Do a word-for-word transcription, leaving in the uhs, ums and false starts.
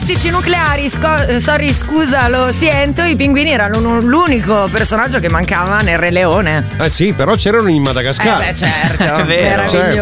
tattici nucleari, sco- sorry, scusa, lo sento, i pinguini erano l'unico personaggio che mancava nel Re Leone. Eh sì, però c'erano in Madagascar. Eh beh, certo, è vero, meraviglioso.